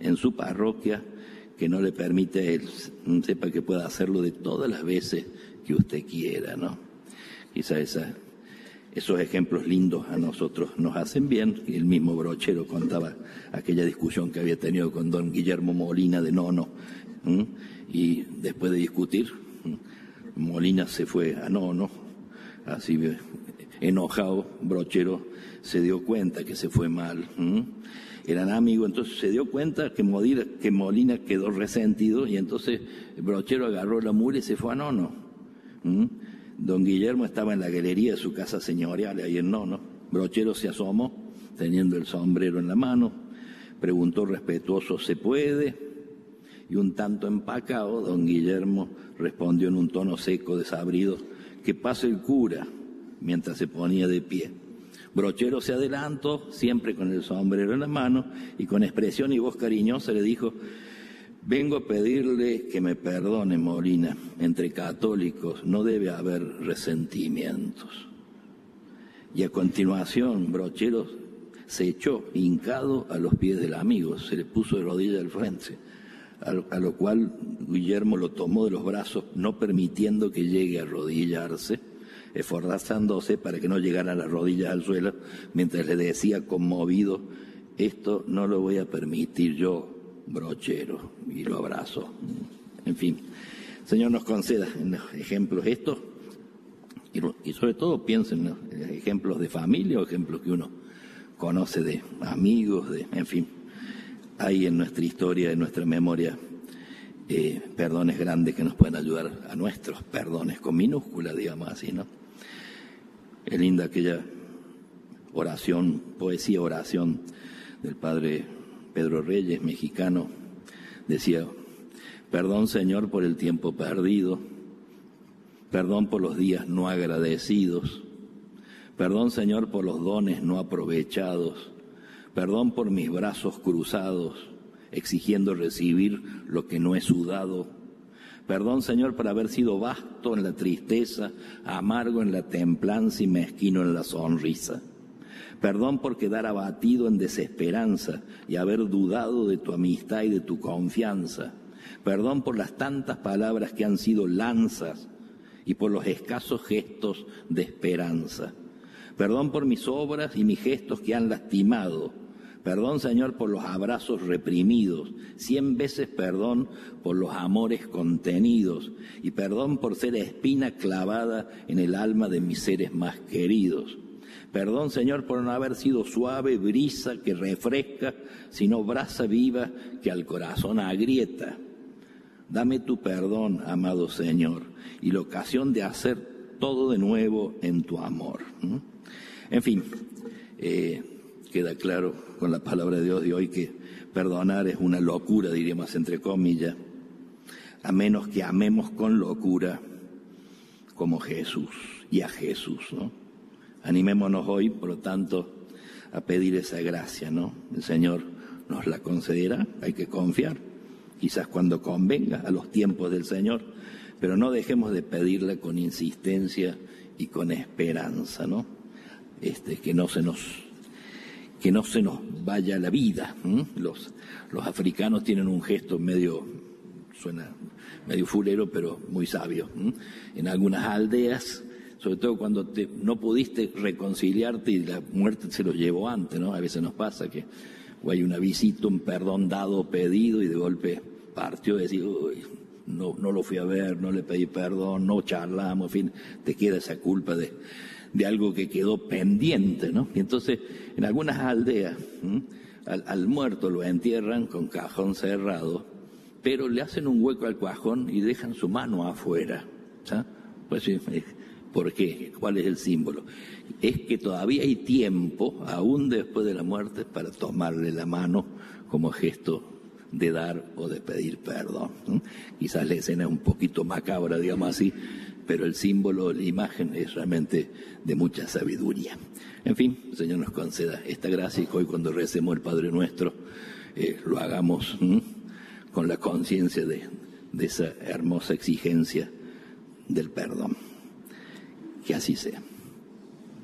en su parroquia que no le permite a él, sepa que pueda hacerlo de todas las veces que usted quiera, ¿no? Quizá esos ejemplos lindos a nosotros nos hacen bien. Y el mismo Brochero contaba aquella discusión que había tenido con don Guillermo Molina de Nono, y después de discutir, Molina se fue a Nono, así enojado. Brochero se dio cuenta que se fue mal. Eran amigos, entonces se dio cuenta que Molina quedó resentido, y entonces Brochero agarró la mula y se fue a Nono. Don Guillermo estaba en la galería de su casa señorial, ahí en Nono. Brochero se asomó, teniendo el sombrero en la mano, preguntó respetuoso, ¿se puede? Y un tanto empacado, don Guillermo respondió en un tono seco, desabrido, que pase el cura, mientras se ponía de pie. Brochero se adelantó, siempre con el sombrero en la mano, y con expresión y voz cariñosa le dijo, vengo a pedirle que me perdone, Molina. Entre católicos no debe haber resentimientos. Y a continuación, Brochero se echó hincado a los pies del amigo, se le puso de rodillas al frente, a lo cual Guillermo lo tomó de los brazos, no permitiendo que llegue a arrodillarse, esforzándose para que no llegaran las rodillas al suelo, mientras le decía conmovido, esto no lo voy a permitir yo, Brochero, y lo abrazó. En fin, Señor nos conceda en los ejemplos estos, y sobre todo piensen en los ejemplos de familia o ejemplos que uno conoce de amigos, en fin, hay en nuestra historia, en nuestra memoria, perdones grandes que nos pueden ayudar a nuestros perdones, con minúscula, digamos así, ¿no? Es linda aquella oración, oración del padre Pedro Reyes, mexicano. Decía, perdón, Señor, por el tiempo perdido, perdón por los días no agradecidos, perdón, Señor, por los dones no aprovechados, perdón por mis brazos cruzados, exigiendo recibir lo que no he sudado. Perdón, Señor, por haber sido vasto en la tristeza, amargo en la templanza y mezquino en la sonrisa. Perdón por quedar abatido en desesperanza y haber dudado de tu amistad y de tu confianza. Perdón por las tantas palabras que han sido lanzas y por los escasos gestos de esperanza. Perdón por mis obras y mis gestos que han lastimado. Perdón, Señor, por los abrazos reprimidos, 100 veces perdón por los amores contenidos, y perdón por ser espina clavada en el alma de mis seres más queridos. Perdón, Señor, por no haber sido suave brisa que refresca, sino brasa viva que al corazón agrieta. Dame tu perdón, amado Señor, y la ocasión de hacer todo de nuevo en tu amor. En fin, queda claro con la palabra de Dios de hoy que perdonar es una locura, diríamos entre comillas, a menos que amemos con locura como Jesús y a Jesús, ¿no? Animémonos hoy, por lo tanto, a pedir esa gracia, ¿no? El Señor nos la concederá, hay que confiar, quizás cuando convenga, a los tiempos del Señor, pero no dejemos de pedirla con insistencia y con esperanza, ¿no? Que no se nos vaya la vida. Los africanos tienen un gesto suena medio fulero, pero muy sabio. En algunas aldeas, sobre todo cuando no pudiste reconciliarte y la muerte se los llevó antes, ¿no? A veces nos pasa que o hay una visita, un perdón dado, pedido, y de golpe partió y decir, uy, no lo fui a ver, no le pedí perdón, no charlamos, en fin, te queda esa culpa de algo que quedó pendiente, ¿no? Y entonces, en algunas aldeas, al muerto lo entierran con cajón cerrado, pero le hacen un hueco al cajón y dejan su mano afuera, ¿sabes? Pues sí, ¿por qué? ¿Cuál es el símbolo? Es que todavía hay tiempo, aún después de la muerte, para tomarle la mano como gesto de dar o de pedir perdón. Quizás la escena es un poquito macabra, digamos así, pero el símbolo, la imagen es realmente de mucha sabiduría. En fin, el Señor nos conceda esta gracia y que hoy cuando recemos el Padre Nuestro lo hagamos con la conciencia de esa hermosa exigencia del perdón. Que así sea.